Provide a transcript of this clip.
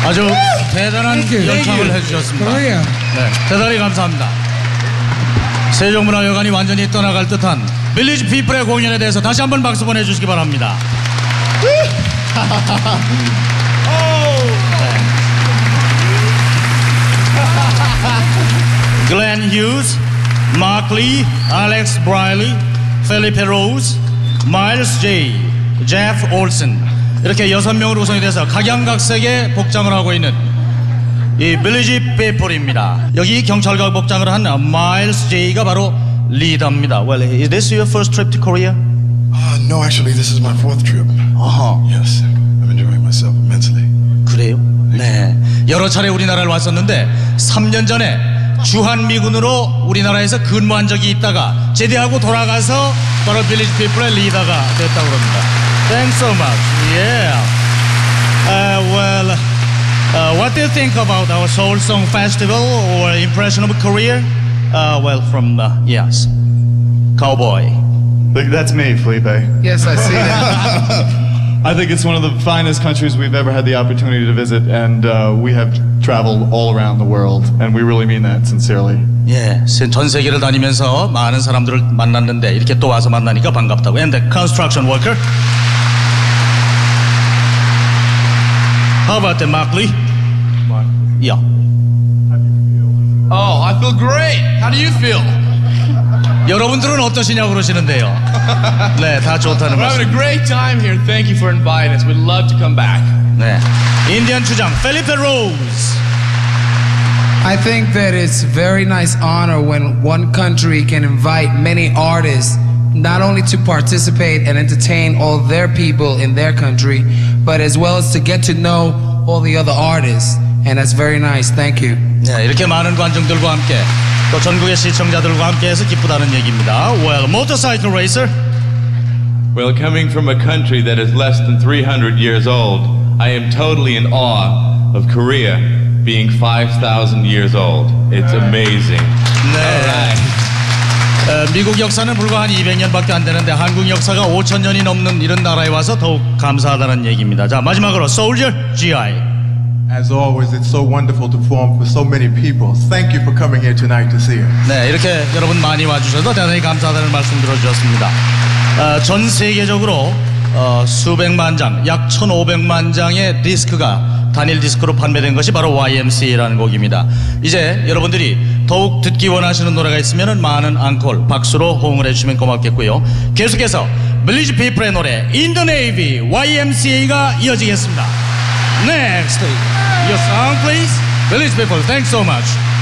아주 대단한 연창을 해주셨습니다. 네, 대단히 감사합니다. 세종문화회관이 완전히 떠나갈 듯한 빌리지 피플의 공연에 대해서 다시 한번 박수 보내주시기 바랍니다. Glenn Hughes, Mark Lee, Alex Briley, Felipe Rose, Miles J, Jeff Olson 이렇게 6명으로 구성이 돼서 각양각색의 복장을 하고 있는 이 빌리지 피플입니다. 여기 경찰관 복장을 한 Miles J가 바로 리더입니다. Well, is this your first trip to Korea? No, actually, this is my 4th trip. Yes, I'm enjoying myself immensely. 그래요? 네. 여러 차례 우리나라를 왔었는데 3년 전에 주한미군으로 우리나라에서 근무한 적이 있다가 제대하고 돌아가서 바로 빌리지 피플의 리더가 됐다고 합니다. Thanks so much. Yeah. What do you think about our Seoul Song Festival or impression of Korea? Well, from yes, Cowboy. That's me, Felipe. Yes, I see that. I think it's one of the finest countries we've ever had the opportunity to visit, and we have traveled all around the world, and we really mean that sincerely. 예, 전 세계를 다니면서 많은 사람들을 만났는데 이렇게 또 와서 만나니까 반갑다고. And the construction worker. How about the Mark Lee? Yeah. Oh, I feel great. How do you feel? 여러분들은 어떠시냐고 그러시는데요. 네, 다 좋다는 We're having 말씀. a great time here. Thank you for inviting us. We'd love to come back. 네, 인디언 주장 Felipe Rose. I think that it's a very nice honor when one country can invite many artists not only to participate and entertain all their people in their country, but as well as to get to know all the other artists. And that's very nice. Thank you. 네, 이렇게 많은 관중들과 함께 또 전국의 시청자들과 함께해서 기쁘다는 얘기입니다. Well, motorcycle racer. Well, coming from a country that is less than 300 years old, I am totally in awe of Korea being 5,000 years old. It's amazing. 네. 미국 역사는 불과 한 200년밖에 안 되는데 한국 역사가 5,000년이 넘는 이런 나라에 와서 더욱 감사하다는 얘기입니다. 자, 마지막으로 Soldier GI. As always, it's so wonderful to perform for so many people. Thank you for coming here tonight to see us. 네, 이렇게 여러분 많이 와주셔서 대단히 감사하다는 말씀 들어주셨습니다. 전 세계적으로 수백만 장, 약 1,500만 장의 디스크가 단일 디스크로 판매된 것이 바로 YMCA라는 곡입니다. 이제 여러분들이 더욱 듣기 원하시는 노래가 있으면 많은 앙콜, 박수로 호응을 해주시면 고맙겠고요. 계속해서 빌리지 피플의 노래 In the Navy, YMCA가 이어지겠습니다. Next, your song please. Village people, thanks so much.